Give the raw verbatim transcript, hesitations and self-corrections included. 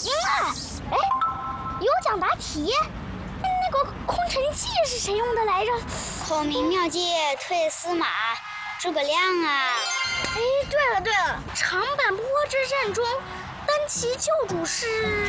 赢了！哎，有奖答题。那个空城计是谁用的来着？ 孔明妙计退司马，诸葛亮啊！ 哎，对了对了，长坂坡之战中，单骑救主是。